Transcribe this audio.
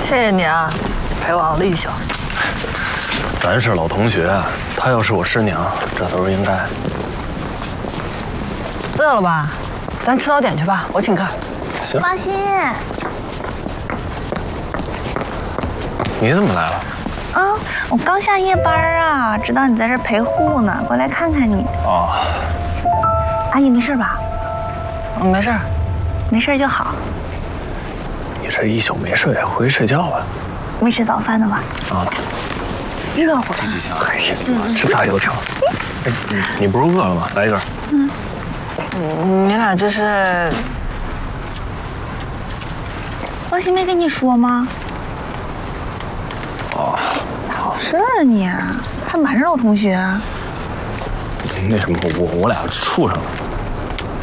谢谢你啊，陪我熬了一宿。 咱是老同学，她要是我师娘，这都是应该。 饿了吧？咱吃早点去吧，我请客。 行。 放心。 你怎么来了？ 啊，我刚下夜班啊，知道你在这陪护呢，过来看看你。 哦。 阿姨没事吧？ 没事， 没事就好。 你这一宿没睡，回去睡觉吧。 没吃早饭呢吧？ 啊。 热乎。 行，哎呀，吃大油条。哎，你不是饿了吗？来一根。 你俩这是？ 王鑫没跟你说吗？ 哦。 好事啊你，还瞒着我同学。 那什么，我俩处上了。